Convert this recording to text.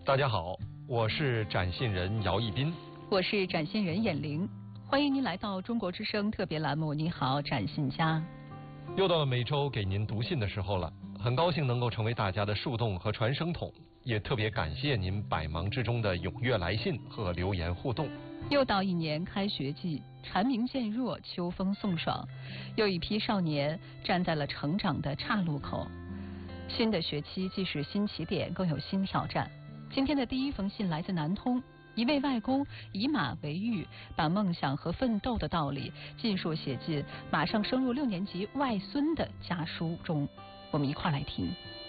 大家好，我是展信人姚一斌， 我是展信人闫玲，欢迎您来到中国之声特别栏目。你好，展信家。 又到了每周给您读信的时候了，很高兴能够成为大家的树洞和传声筒，也特别感谢您百忙之中的踊跃来信和留言互动。 又到一年开学季，蝉鸣渐弱，秋风送爽，又一批少年站在了成长的岔路口。新的学期既是新起点，更有新挑战。今天的第一封信来自南通，一位外公以马为喻，把梦想和奋斗的道理尽数写进马上升入6年级外孙的家书中。我们一块来听。